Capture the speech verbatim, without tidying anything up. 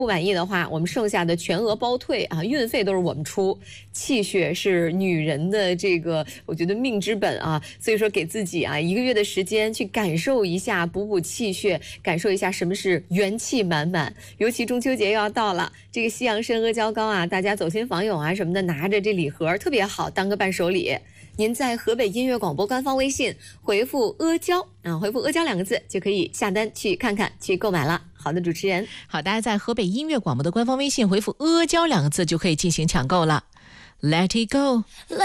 不满意的话，我们剩下的全额包退啊，运费都是我们出。气血是女人的这个，我觉得命之本啊，所以说给自己啊一个月的时间去感受一下，补补气血，感受一下什么是元气满满。尤其中秋节又要到了，这个西洋参阿胶糕啊，大家走亲访友啊什么的，拿着这礼盒特别好，当个伴手礼。您在河北音乐广播官方微信回复阿胶啊，回复阿胶两个字就可以下单去看看，去购买了。好的，主持人， 好，大家在河北音乐广播的官方微信回复阿胶两个字就可以进行抢购了。Let it go。